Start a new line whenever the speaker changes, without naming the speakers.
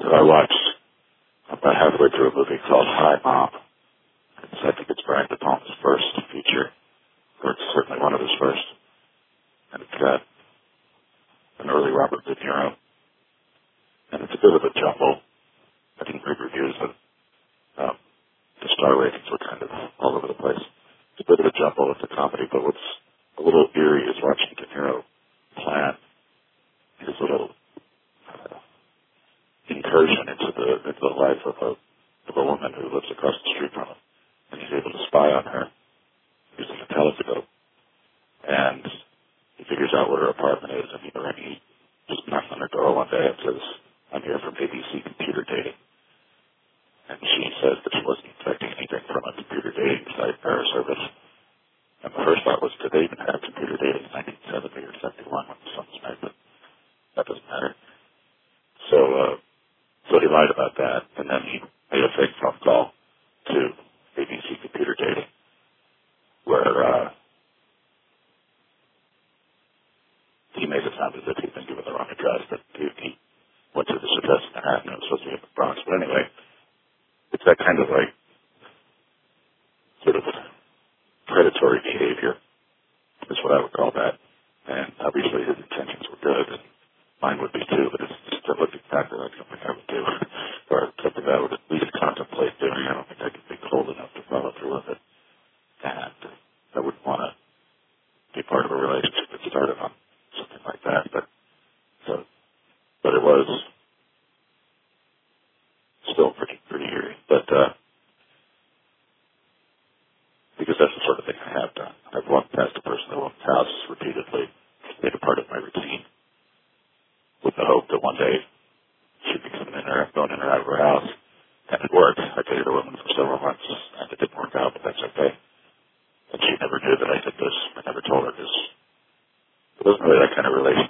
that I watched about halfway through a movie called Hi Mom. I think it's Brian De Palma's first feature, or it's certainly one of his first. And it's got an early Robert De Niro. And it's a bit of a jumble. I didn't read reviews, but the star ratings were kind of all over the place. It's a bit of a jumble. It's a comedy, but what's a little eerie is watching De Niro plan his little incursion into the life of a woman who lives across the street from him. And he's able to spy on her using a telescope. And he figures out where her apartment is, and he just knocks on her door one day and says, "I'm here from ABC Computer Dating." And she says that she wasn't expecting anything from a computer dating site or service. And the first thought was, did they even have computer dating in 1970 or 71 when the sun was made? But that doesn't matter. So he lied about that, and then he made a fake phone call to ABC Computer Dating, where he made it sound as if he'd been given the wrong address, that he went to this address in Manhattan and it was supposed to be in the Bronx. But anyway, it's that kind of like sort of predatory behavior is what I would call that. And obviously his intentions were good, and mine would be too, but it's just looked exactly like something I would do, or something I would at least contemplate doing. I don't think I could be cold enough to follow through with it. And I wouldn't want to be part of a relationship that started on something like that. But it was still pretty eerie. But because that's the sort of thing I have done. I've walked past a person at one's house repeatedly, made a part of my routine, with the hope that one day she'd be coming in or going in or out of her house. And it worked. I dated a woman for several months, and it didn't work out, but that's okay. And she never knew that I did this. I never told her this. It wasn't really that kind of relationship.